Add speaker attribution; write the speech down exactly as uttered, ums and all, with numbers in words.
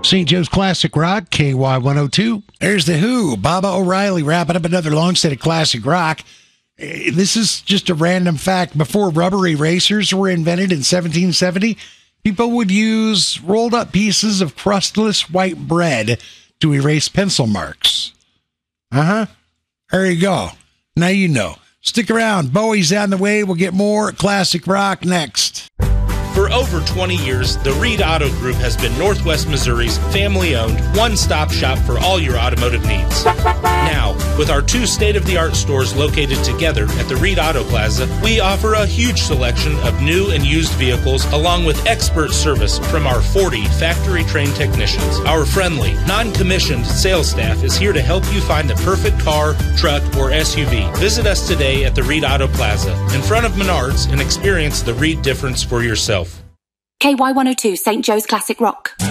Speaker 1: Saint Joe's Classic Rock, K Y one oh two. There's The Who, Baba O'Reilly, wrapping up another long set of classic rock. This is just a random fact. Before rubber erasers were invented in seventeen seventy, people would use rolled up pieces of crustless white bread to erase pencil marks. Uh-huh. There you go. Now you know. Stick around. Bowie's on the way. We'll get more classic rock next.
Speaker 2: For over twenty years, the Reed Auto Group has been Northwest Missouri's family-owned, one-stop shop for all your automotive needs. Now, with our two state-of-the-art stores located together at the Reed Auto Plaza, we offer a huge selection of new and used vehicles along with expert service from our forty factory-trained technicians. Our friendly, non-commissioned sales staff is here to help you find the perfect car, truck, or S U V. Visit us today at the Reed Auto Plaza in front of Menards and experience the Reed difference for yourself.
Speaker 3: K Y one oh two, Saint Joe's Classic Rock.